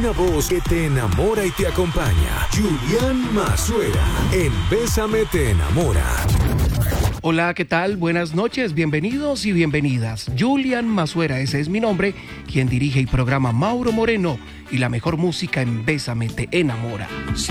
una voz que te enamora y te acompaña. Julián Mazuera, en Bésame te enamora. Hola, ¿qué tal? Buenas noches, bienvenidos y bienvenidas. Julián Mazuera, ese es mi nombre, quien dirige y programa Mauro Moreno y la mejor música en Bésame te enamora. Si